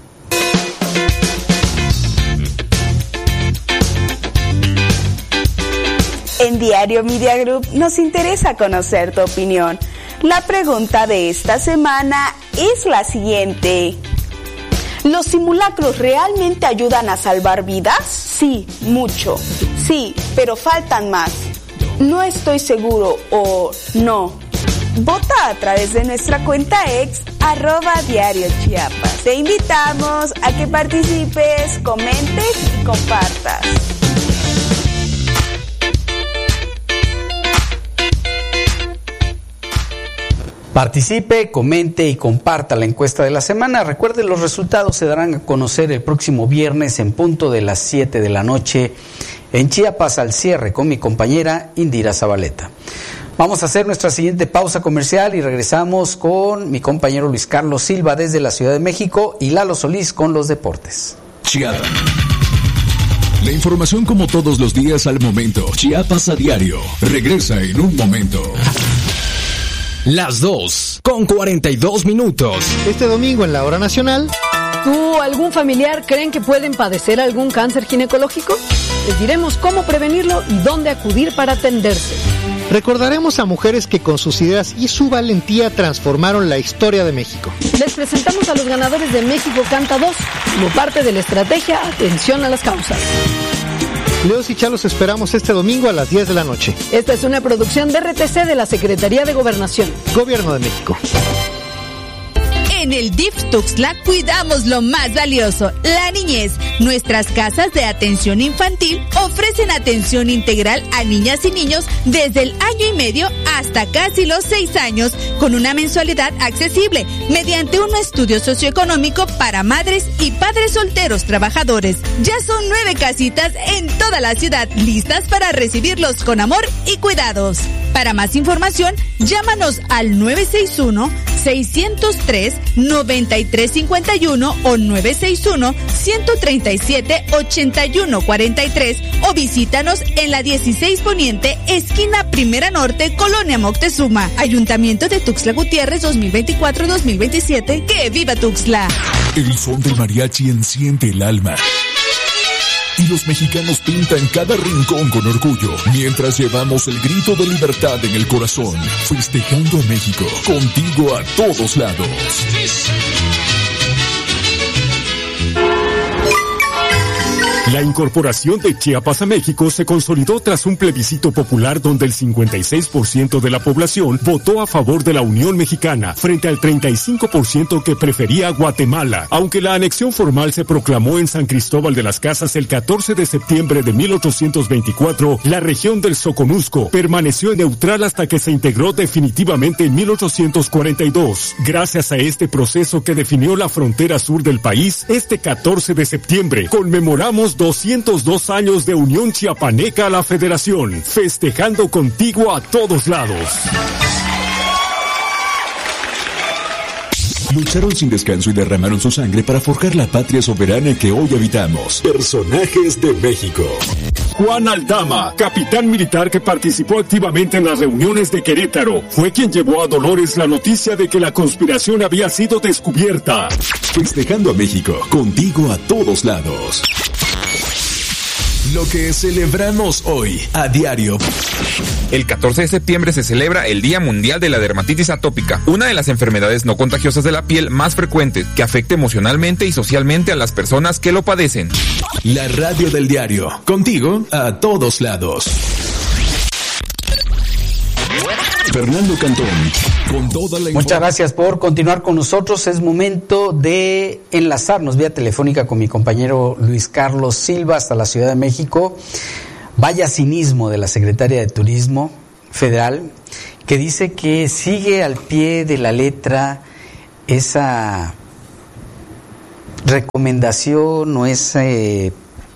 En Diario Media Group nos interesa conocer tu opinión. La pregunta de esta semana es la siguiente. ¿Los simulacros realmente ayudan a salvar vidas? Sí, mucho. Sí, pero faltan más. No estoy seguro o no. Vota a través de nuestra cuenta ex @Diario Chiapas. Te invitamos a que participes, comentes y compartas. Participe, comente y comparta la encuesta de la semana. Recuerde, los resultados se darán a conocer el próximo viernes en punto de las 7 de la noche en Chiapas al cierre con mi compañera Indira Zabaleta. Vamos a hacer nuestra siguiente pausa comercial y regresamos con mi compañero Luis Carlos Silva desde la Ciudad de México y Lalo Solís con los deportes. Chiapas. La información como todos los días al momento. Chiapas a diario. Regresa en un momento. Las 2:42. Este domingo en la hora nacional. ¿Tú o algún familiar creen que pueden padecer algún cáncer ginecológico? Les diremos cómo prevenirlo y dónde acudir para atenderse. Recordaremos a mujeres que con sus ideas y su valentía transformaron la historia de México. Les presentamos a los ganadores de México Canta 2 como parte de la estrategia Atención a las Causas. Leos y Chalos esperamos este domingo a las 10 de la noche. Esta es una producción de RTC de la Secretaría de Gobernación. Gobierno de México. En el DIF Tuxtla cuidamos lo más valioso, la niñez. Nuestras casas de atención infantil ofrecen atención integral a niñas y niños desde el año y medio hasta casi los 6 años, con una mensualidad accesible, mediante un estudio socioeconómico para madres y padres solteros trabajadores. Ya son 9 casitas en toda la ciudad, listas para recibirlos con amor y cuidados. Para más información, llámanos al 961-603-9351 o 961-137-8143 o visítanos en la 16 Poniente, esquina Primera Norte, Colonia Moctezuma. Ayuntamiento de Tuxtla Gutiérrez 2024-2027. ¡Que viva Tuxtla! El son del mariachi enciende el alma. Y los mexicanos pintan cada rincón con orgullo, mientras llevamos el grito de libertad en el corazón, festejando a México, contigo a todos lados. La incorporación de Chiapas a México se consolidó tras un plebiscito popular donde el 56% de la población votó a favor de la Unión Mexicana, frente al 35% que prefería Guatemala. Aunque la anexión formal se proclamó en San Cristóbal de las Casas el 14 de septiembre de 1824, la región del Soconusco permaneció neutral hasta que se integró definitivamente en 1842. Gracias a este proceso que definió la frontera sur del país, este 14 de septiembre conmemoramos 202 años de unión chiapaneca a la Federación, festejando contigo a todos lados. Lucharon sin descanso y derramaron su sangre para forjar la patria soberana que hoy habitamos. Personajes de México. Juan Aldama, capitán militar que participó activamente en las reuniones de Querétaro, fue quien llevó a Dolores la noticia de que la conspiración había sido descubierta. Festejando a México, contigo a todos lados. Lo que celebramos hoy, a diario. El 14 de septiembre se celebra el Día Mundial de la Dermatitis Atópica, una de las enfermedades no contagiosas de la piel más frecuentes, que afecta emocionalmente y socialmente a las personas que lo padecen. La radio del diario, contigo a todos lados. Fernando Cantón, con toda la Muchas gracias por continuar con nosotros. Es momento de enlazarnos vía telefónica con mi compañero Luis Carlos Silva hasta la Ciudad de México. Vaya cinismo de la secretaria de Turismo Federal, que dice que sigue al pie de la letra esa recomendación o ese...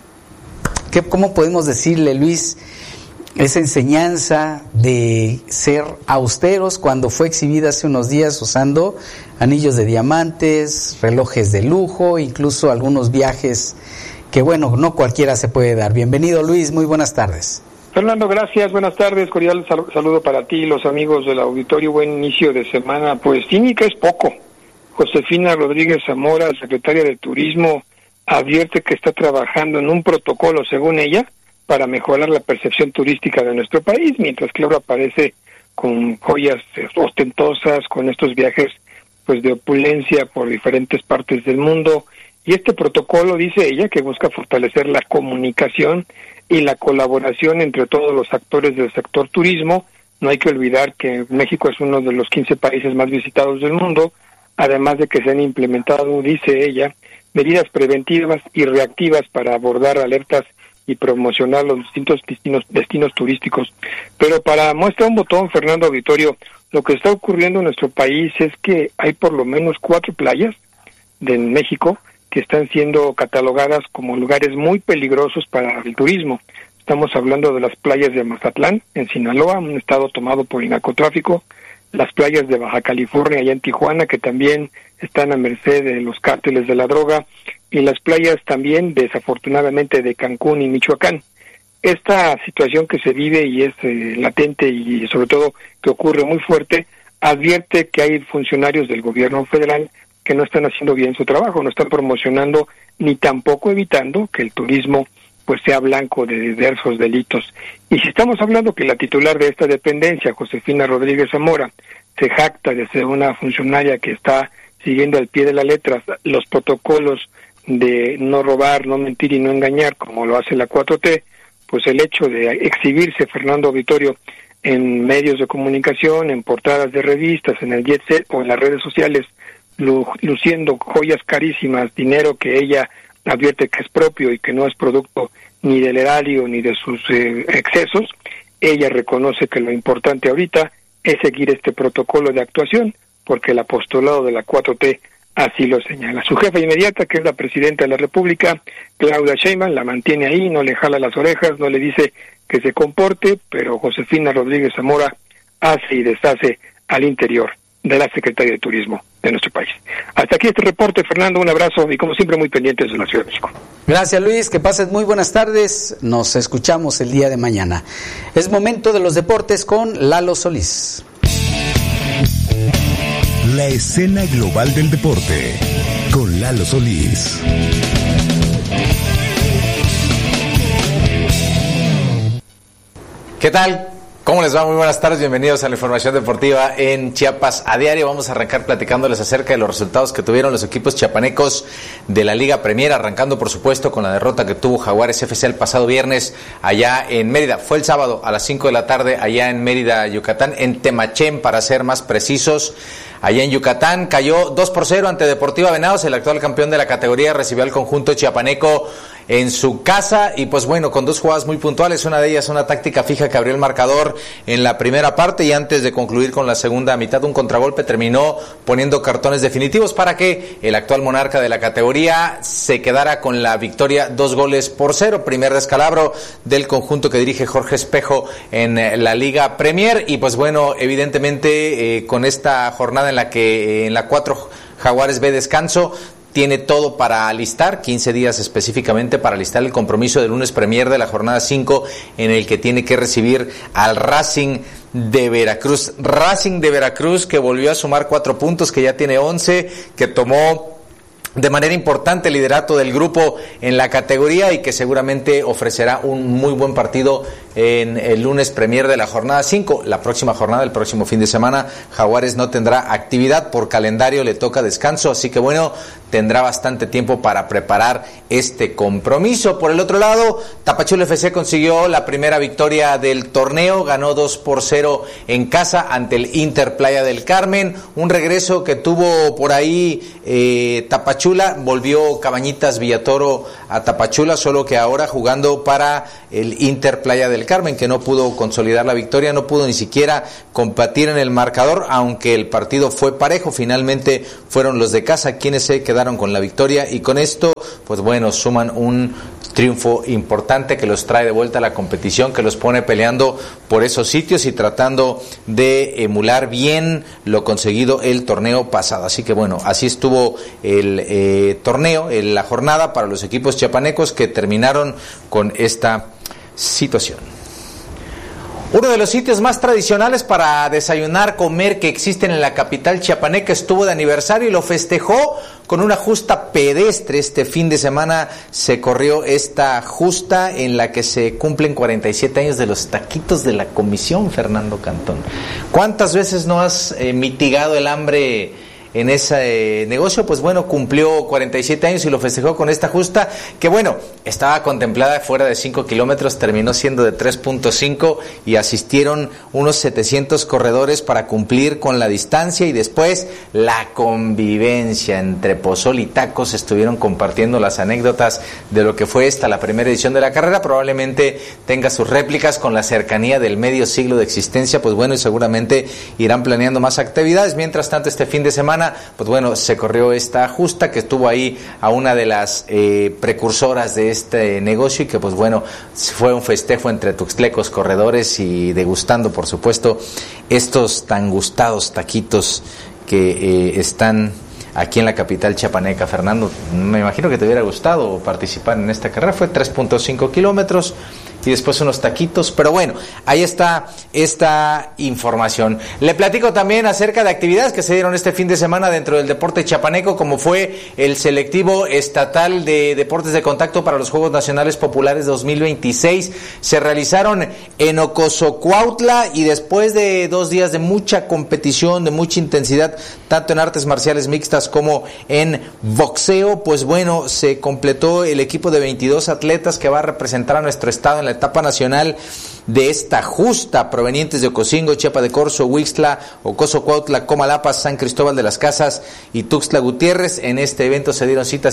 ¿Cómo podemos decirle, Luis? Esa enseñanza de ser austeros, cuando fue exhibida hace unos días usando anillos de diamantes, relojes de lujo, incluso algunos viajes que, bueno, no cualquiera se puede dar. Bienvenido, Luis, muy buenas tardes. Fernando, gracias, buenas tardes, cordial saludo para ti y los amigos del auditorio, buen inicio de semana. Pues cínica es poco. Josefina Rodríguez Zamora, secretaria de Turismo, advierte que está trabajando en un protocolo, según ella, para mejorar la percepción turística de nuestro país, mientras claro aparece con joyas ostentosas, con estos viajes pues de opulencia por diferentes partes del mundo. Y este protocolo, dice ella, que busca fortalecer la comunicación y la colaboración entre todos los actores del sector turismo. No hay que olvidar que México es uno de los 15 países más visitados del mundo, además de que se han implementado, dice ella, medidas preventivas y reactivas para abordar alertas y promocionar los distintos destinos turísticos. Pero para muestra un botón, Fernando Auditorio, lo que está ocurriendo en nuestro país es que hay por lo menos 4 playas de México que están siendo catalogadas como lugares muy peligrosos para el turismo. Estamos hablando de las playas de Mazatlán, en Sinaloa, un estado tomado por el narcotráfico, las playas de Baja California, allá en Tijuana, que también están a merced de los cárteles de la droga, y las playas también, desafortunadamente, de Cancún y Michoacán. Esta situación que se vive y es latente y sobre todo que ocurre muy fuerte, advierte que hay funcionarios del gobierno federal que no están haciendo bien su trabajo, no están promocionando ni tampoco evitando que el turismo pues sea blanco de diversos delitos. Y si estamos hablando que la titular de esta dependencia, Josefina Rodríguez Zamora, se jacta de ser una funcionaria que está siguiendo al pie de la letra los protocolos de no robar, no mentir y no engañar, como lo hace la 4T, pues el hecho de exhibirse, Fernando Auditorio, en medios de comunicación, en portadas de revistas, en el jet set o en las redes sociales, luciendo joyas carísimas, dinero que ella advierte que es propio y que no es producto ni del erario ni de sus excesos, ella reconoce que lo importante ahorita es seguir este protocolo de actuación, porque el apostolado de la 4T así lo señala. Su jefa inmediata, que es la presidenta de la República, Claudia Sheinbaum, la mantiene ahí, no le jala las orejas, no le dice que se comporte, pero Josefina Rodríguez Zamora hace y deshace al interior de la Secretaría de Turismo de nuestro país. Hasta aquí este reporte, Fernando, un abrazo y como siempre muy pendientes de la Ciudad de México. Gracias, Luis, que pases muy buenas tardes, nos escuchamos el día de mañana. Es momento de los deportes con Lalo Solís. La escena global del deporte con Lalo Solís. ¿Qué tal? ¿Cómo les va? Muy buenas tardes, bienvenidos a la información deportiva en Chiapas a diario. Vamos a arrancar platicándoles acerca de los resultados que tuvieron los equipos chiapanecos de la Liga Premier, arrancando por supuesto con la derrota que tuvo Jaguares FC el pasado viernes allá en Mérida. Fue el sábado a las 5 de la tarde allá en Mérida, Yucatán, en Temachén para ser más precisos. Allá en Yucatán cayó 2-0 ante Deportiva Venados, el actual campeón de la categoría recibió al conjunto chiapaneco en su casa y pues bueno, con 2 jugadas muy puntuales, una de ellas una táctica fija que abrió el marcador en la primera parte y antes de concluir con la segunda mitad un contragolpe terminó poniendo cartones definitivos para que el actual monarca de la categoría se quedara con la victoria 2-0, primer descalabro del conjunto que dirige Jorge Espejo en la Liga Premier y pues bueno, evidentemente con esta jornada en la que en la 4 Jaguares ve descanso. Tiene todo para alistar, 15 días específicamente para alistar el compromiso del lunes premier de la jornada 5, en el que tiene que recibir al Racing de Veracruz. Racing de Veracruz, que volvió a sumar 4 puntos, que ya tiene 11, que tomó de manera importante el liderato del grupo en la categoría y que seguramente ofrecerá un muy buen partido en el lunes premier de la jornada 5. La próxima jornada, el próximo fin de semana, Jaguares no tendrá actividad, por calendario le toca descanso, así que bueno, tendrá bastante tiempo para preparar este compromiso. Por el otro lado, Tapachula FC consiguió la primera victoria del torneo, ganó 2-0 en casa ante el Inter Playa del Carmen, un regreso que tuvo por ahí Tapachula, volvió Cabañitas Villatoro a Tapachula, solo que ahora jugando para el Inter Playa del Carmen, que no pudo consolidar la victoria, no pudo ni siquiera competir en el marcador, aunque el partido fue parejo. Finalmente fueron los de casa quienes se quedaron con la victoria y con esto, pues bueno, suman un triunfo importante que los trae de vuelta a la competición, que los pone peleando por esos sitios y tratando de emular bien lo conseguido el torneo pasado. Así que bueno, así estuvo el torneo, la jornada para los equipos chiapanecos que terminaron con esta situación. Uno de los sitios más tradicionales para desayunar, comer que existen en la capital chiapaneca estuvo de aniversario y lo festejó con una justa pedestre. Este fin de semana se corrió esta justa en la que se cumplen 47 años de los taquitos de la Comisión, Fernando Cantón. ¿Cuántas veces no has mitigado el hambre en ese negocio? Pues bueno, cumplió 47 años y lo festejó con esta justa que bueno, estaba contemplada fuera de 5 kilómetros, terminó siendo de 3.5 y asistieron unos 700 corredores para cumplir con la distancia y después la convivencia entre pozol y tacos. Estuvieron compartiendo las anécdotas de lo que fue la primera edición de la carrera. Probablemente tenga sus réplicas con la cercanía del medio siglo de existencia, pues bueno, y seguramente irán planeando más actividades. Mientras tanto, este fin de semana, pues bueno, se corrió esta justa que estuvo ahí a una de las precursoras de este negocio y que pues bueno, fue un festejo entre tuxtlecos, corredores y degustando por supuesto estos tan gustados taquitos que están aquí en la capital chiapaneca. Fernando, me imagino que te hubiera gustado participar en esta carrera, fue 3.5 kilómetros y después unos taquitos, pero bueno, ahí está esta información. Le platico también acerca de actividades que se dieron este fin de semana dentro del deporte chiapaneco, como fue el selectivo estatal de deportes de contacto para los Juegos Nacionales Populares 2026. Se realizaron en Ocosocuautla y después de 2 días de mucha competición, de mucha intensidad, tanto en artes marciales mixtas como en boxeo, pues bueno, se completó el equipo de 22 atletas que va a representar a nuestro estado en la etapa nacional de esta justa, provenientes de Ocosingo, Chiapa de Corzo, Huixtla, Ocosocuautla, Comalapa, San Cristóbal de las Casas y Tuxtla Gutiérrez. En este evento se dieron cita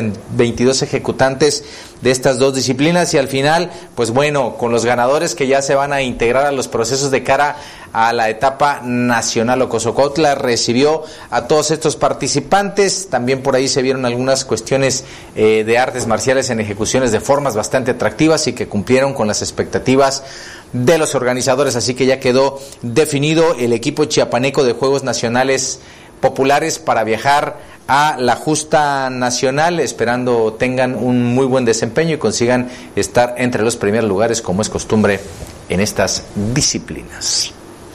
122 ejecutantes de estas dos disciplinas y al final, pues bueno, con los ganadores que ya se van a integrar a los procesos de cara a la etapa nacional. Ocosocuautla recibió a todos estos participantes. También por ahí se vieron algunas cuestiones de artes marciales en ejecuciones de formas bastante atractivas y que cumplieron con las expectativas de los organizadores, así que ya quedó definido el equipo chiapaneco de Juegos Nacionales Populares para viajar a la justa nacional, esperando tengan un muy buen desempeño y consigan estar entre los primeros lugares como es costumbre en estas disciplinas.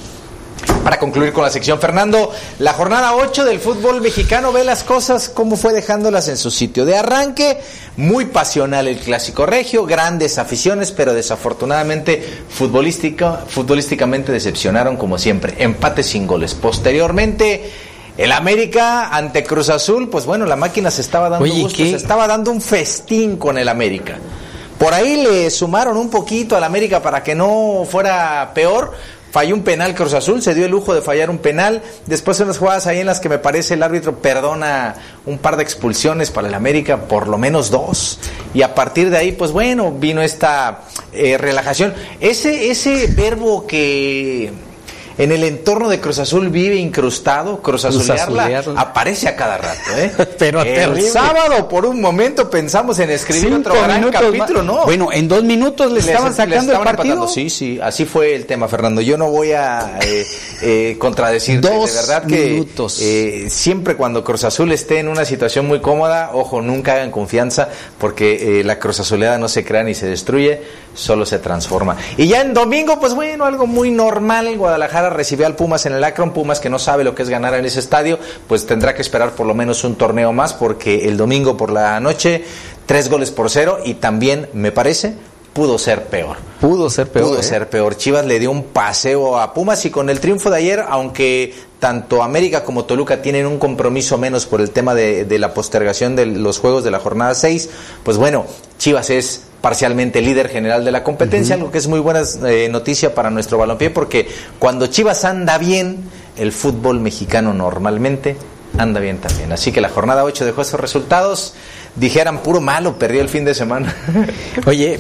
Para concluir con la sección, Fernando, la jornada 8 del fútbol mexicano ve las cosas como fue dejándolas en su sitio. De arranque, muy pasional el clásico regio, grandes aficiones, pero desafortunadamente futbolísticamente decepcionaron como siempre. Empate sin goles. Posteriormente, el América ante Cruz Azul, pues bueno, la máquina se estaba dando gusto, se estaba dando un festín con el América. Por ahí le sumaron un poquito al América para que no fuera peor. Falló un penal Cruz Azul, se dio el lujo de fallar un penal. Después unas jugadas ahí en las que me parece el árbitro perdona un par de expulsiones para el América, por lo menos 2. Y a partir de ahí, pues bueno, vino esta relajación. Ese verbo que en el entorno de Cruz Azul vive incrustado. Cruz Azulearla aparece a cada rato, Pero el sábado por un momento pensamos en escribir otro gran capítulo, ¿no? Bueno, en 2 minutos le estaban sacando el partido. Empatando. Sí, así fue el tema, Fernando. Yo no voy a contradecirte. De verdad que siempre cuando Cruz Azul esté en una situación muy cómoda, ojo, nunca hagan confianza, porque la Cruz Azuleada no se crea ni se destruye, solo se transforma. Y ya en domingo, pues bueno, algo muy normal. Guadalajara recibió al Pumas en el Akron. Pumas, que no sabe lo que es ganar en ese estadio, pues tendrá que esperar por lo menos un torneo más, porque el domingo por la noche 3-0, y también me parece pudo ser peor. Pudo ser peor. Chivas le dio un paseo a Pumas, y con el triunfo de ayer, aunque tanto América como Toluca tienen un compromiso menos por el tema de la postergación de los juegos de la jornada 6, pues bueno, Chivas es parcialmente líder general de la competencia, algo que es muy buena noticia para nuestro balompié, porque cuando Chivas anda bien, el fútbol mexicano normalmente anda bien también. Así que la jornada 8 dejó esos resultados. Dijeran puro malo, perdió el fin de semana. Oye,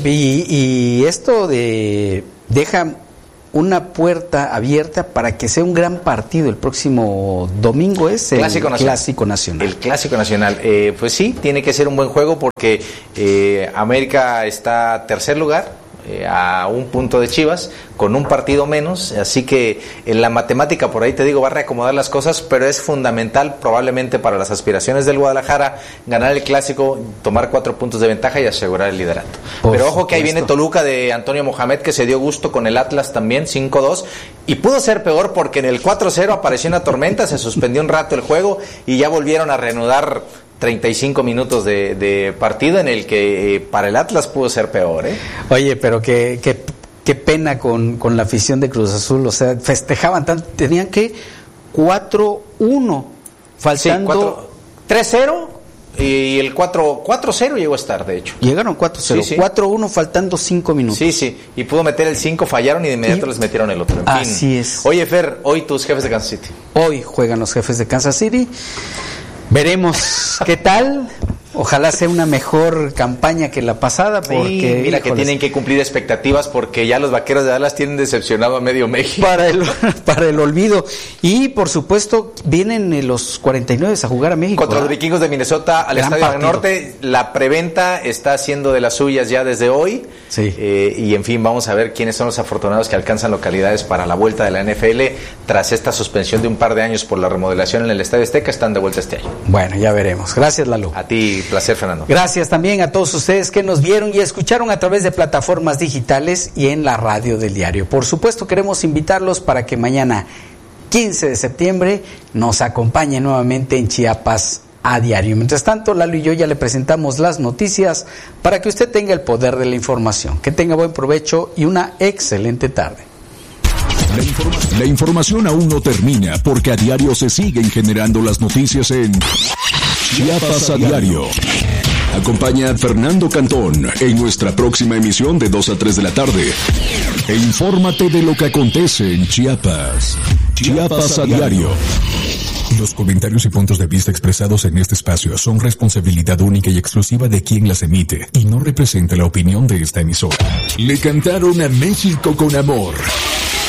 y esto deja una puerta abierta para que sea un gran partido el próximo domingo, es el Clásico Nacional. El Clásico Nacional, pues sí, tiene que ser un buen juego, porque América está tercer lugar, a un punto de Chivas, con un partido menos, así que en la matemática, por ahí te digo, va a reacomodar las cosas, pero es fundamental probablemente para las aspiraciones del Guadalajara ganar el Clásico, tomar 4 puntos de ventaja y asegurar el liderato. Pero ojo que ahí viene Toluca de Antonio Mohamed, que se dio gusto con el Atlas también, 5-2, y pudo ser peor, porque en el 4-0 apareció una tormenta, se suspendió un rato el juego y ya volvieron a reanudar 35 minutos de partido, en el que para el Atlas pudo ser peor, Oye, pero qué pena con la afición de Cruz Azul, o sea, festejaban tanto, tenían que 4-1, faltando 3-0 y el 4-0 llegó a estar, de hecho. Llegaron 4-0, 4-1 faltando 5 minutos. Sí, y pudo meter el 5, fallaron y de inmediato les metieron el otro. En así fin. Es. Oye, Fer, hoy tus Jefes de Kansas City. Hoy juegan los Jefes de Kansas City. Veremos qué tal. Ojalá sea una mejor campaña que la pasada, porque sí, mira, que tienen que cumplir expectativas, porque ya los Vaqueros de Dallas tienen decepcionado a medio México. Para el olvido. Y por supuesto vienen los 49 a jugar a México. Contra los Vikingos de Minnesota al Estadio del Norte. La preventa está haciendo de las suyas ya desde hoy. Sí. Y en fin, vamos a ver quiénes son los afortunados que alcanzan localidades para la vuelta de la NFL tras esta suspensión de un par de años por la remodelación en el Estadio Azteca. Están de vuelta este año. Bueno, ya veremos. Gracias, Lalo. A ti. Placer, Fernando. Gracias también a todos ustedes que nos vieron y escucharon a través de plataformas digitales y en la radio del diario. Por supuesto, queremos invitarlos para que mañana, 15 de septiembre, nos acompañen nuevamente en Chiapas a diario. Mientras tanto, Lalo y yo ya le presentamos las noticias para que usted tenga el poder de la información. Que tenga buen provecho y una excelente tarde. La información aún no termina, porque a diario se siguen generando las noticias en Chiapas a diario. Acompaña a Fernando Cantón en nuestra próxima emisión de 2 a 3 de la tarde. E infórmate de lo que acontece en Chiapas. Chiapas a diario. Los comentarios y puntos de vista expresados en este espacio son responsabilidad única y exclusiva de quien las emite y no representa la opinión de esta emisora. Le cantaron a México con amor.